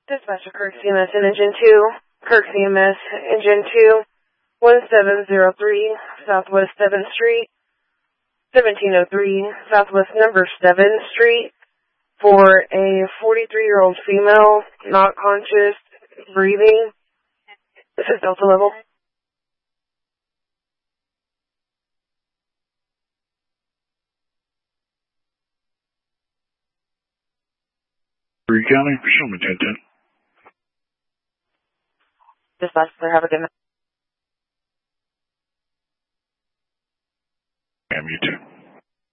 Dispatcher Kirk CMS and Engine 2. Kirk CMS Engine 2, 1703 Southwest 7th Street, 1703 Southwest number 7th Street, for a 43-year-old female, not conscious, breathing. This is Delta level. Bree County, show me 1010. Dispatcher, have a good night. You too.